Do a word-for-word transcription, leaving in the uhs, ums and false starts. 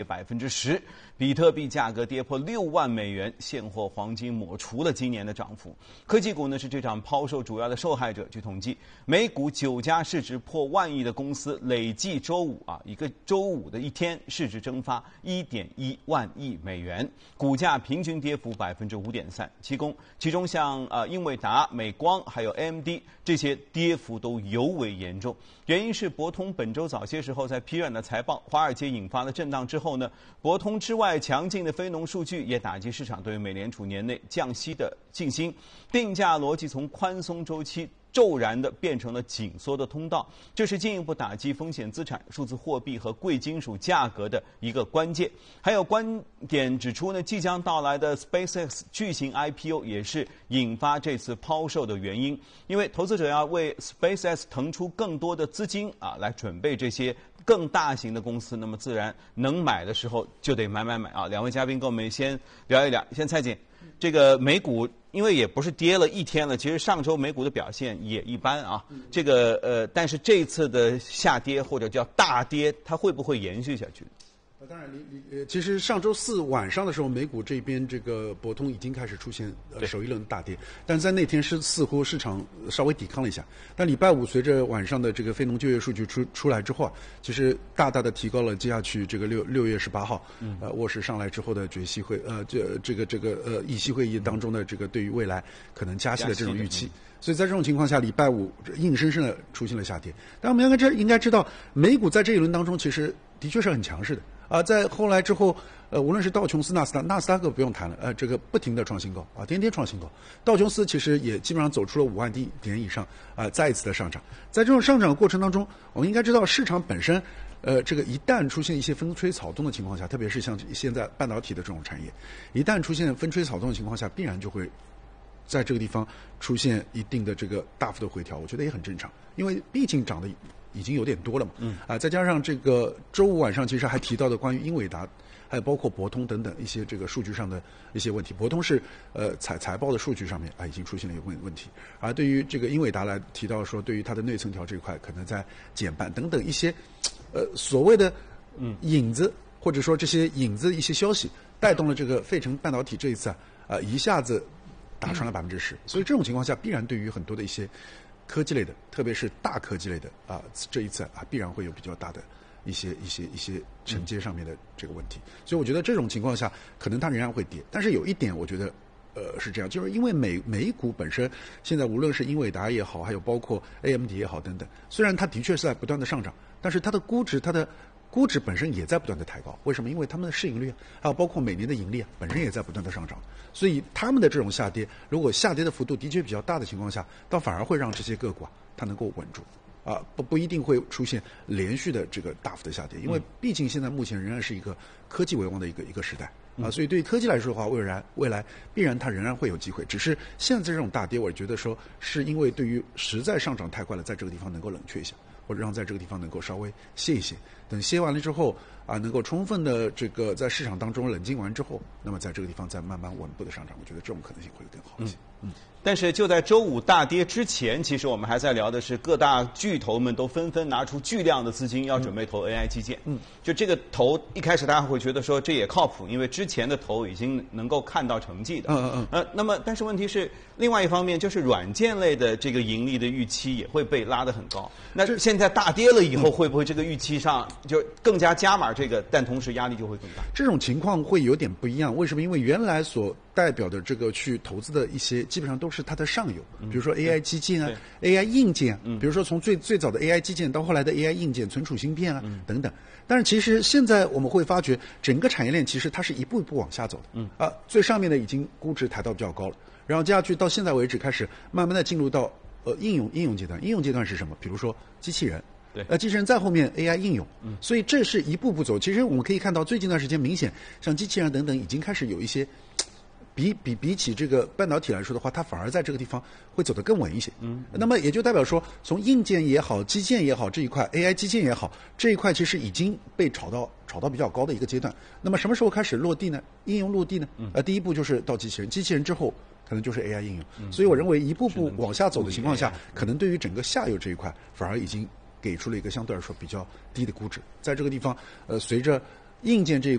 百分之十，比特币价格跌破六万美元，现货黄金抹除了今年的涨幅。科技股呢是这场抛售主要的受害者。据统计，美股九家市值破万亿的公司，累计周五啊一个周五的一天市值蒸发一点一万亿美元，股价平均跌幅百分之五点三。其中其中像呃英伟达、美光还有 A M D 这些跌幅都尤为严重。原因是博通本周早些时候在疲软的财报，华尔街引发了震荡之后呢，博通之外强劲的非农数据也打击市场对美联储年内降息的信心，定价逻辑从宽松周期骤然的变成了紧缩的通道，这是进一步打击风险资产、数字货币和贵金属价格的一个关键。还有观点指出呢，即将到来的 SpaceX 巨型 I P O 也是引发这次抛售的原因，因为投资者要为 SpaceX 腾出更多的资金啊，来准备这些更大型的公司，那么自然能买的时候就得买买买啊！两位嘉宾跟我们先聊一聊，先蔡姐，这个美股因为也不是跌了一天了，其实上周美股的表现也一般啊。这个呃，但是这次的下跌或者叫大跌，它会不会延续下去？ 呃，当然，你你呃，其实上周四晚上的时候，美股这边这个博通已经开始出现呃首一轮大跌，但是在那天是似乎市场稍微抵抗了一下。但礼拜五随着晚上的这个非农就业数据出出来之后啊，其实大大的提高了接下去这个六六月十八号，呃，沃市上来之后的决议会，呃，这这个这个呃议息会议当中的这个对于未来可能加息的这种预期。所以在这种情况下，礼拜五硬生生的出现了下跌。但我们应该知应该知道，美股在这一轮当中其实的确是很强势的啊。在后来之后，呃，无论是道琼斯、纳斯达纳斯达克不用谈了，呃，这个不停的创新高啊，天天创新高。道琼斯其实也基本上走出了五万点以上啊，再一次的上涨。在这种上涨过程当中，我们应该知道市场本身，呃，这个一旦出现一些风吹草动的情况下，特别是像现在半导体的这种产业，一旦出现风吹草动的情况下，必然就会在这个地方出现一定的这个大幅的回调，我觉得也很正常，因为毕竟涨得已经有点多了嘛。嗯啊，再加上这个周五晚上其实还提到的关于英伟达，还有包括博通等等一些这个数据上的一些问题。博通是呃财财报的数据上面啊已经出现了一个问问题，而对于这个英伟达来提到说，对于它的内存条这一块可能在减半等等一些呃所谓的嗯影子，或者说这些影子一些消息，带动了这个费城半导体这一次啊呃一下子打穿了百分之十，所以这种情况下，必然对于很多的一些科技类的，特别是大科技类的啊，这一次啊，必然会有比较大的一些一些一些承接上面的这个问题。所以我觉得这种情况下，可能它仍然会跌。但是有一点，我觉得呃是这样，就是因为美美股本身现在无论是英伟达也好，还有包括 A M D 也好等等，虽然它的确是在不断的上涨，但是它的估值它的估值本身也在不断的抬高。为什么？因为他们的市盈率还有包括每年的盈利啊，本身也在不断的上涨。所以他们的这种下跌，如果下跌的幅度的确比较大的情况下，倒反而会让这些个股啊，它能够稳住。啊，不不一定会出现连续的这个大幅的下跌，因为毕竟现在目前仍然是一个科技为王的一个一个时代啊，所以对于科技来说的话，未来未来必然它仍然会有机会，只是现在这种大跌，我觉得说是因为对于实在上涨太快了，在这个地方能够冷却一下，或者让在这个地方能够稍微歇一歇，等歇完了之后啊，能够充分的这个在市场当中冷静完之后，那么在这个地方再慢慢稳步的上涨，我觉得这种可能性会更好一些。嗯。嗯但是就在周五大跌之前，其实我们还在聊的是各大巨头们都纷纷拿出巨量的资金要准备投 A I 基建。嗯，就这个投一开始大家会觉得说这也靠谱，因为之前的投已经能够看到成绩的。嗯嗯嗯。呃，那么但是问题是，另外一方面就是软件类的这个盈利的预期也会被拉得很高。那现在大跌了以后，会不会这个预期上就更加加码这个，但同时压力就会更大？ 这种情况会有点不一样，为什么？因为原来所代表的这个去投资的一些，基本上都是它的上游，比如说 A I 基建啊、A I 硬件，比如说从最最早的 A I 基建到后来的 A I 硬件、存储芯片啊等等。但是其实现在我们会发觉，整个产业链其实它是一步一步往下走的。嗯啊，最上面的已经估值抬到比较高了，然后接下去到现在为止开始慢慢的进入到呃应用应用阶段。应用阶段是什么？比如说机器人。 对， 呃，机器人在后面 A I 应用，嗯，所以这是一步步走。其实我们可以看到，最近一段时间明显，像机器人等等，已经开始有一些，比比比起这个半导体来说的话，它反而在这个地方会走得更稳一些。嗯，那么也就代表说，从硬件也好、基建也好这一块 ，A I 基建也好这一块，其实已经被炒到炒到比较高的一个阶段。那么什么时候开始落地呢？应用落地呢？呃，第一步就是到机器人，机器人之后可能就是 A I 应用。嗯、所以我认为一步步往下走的情况下，可能对于整个下游这一块反而已经给出了一个相对来说比较低的估值。在这个地方，呃，随着硬件这一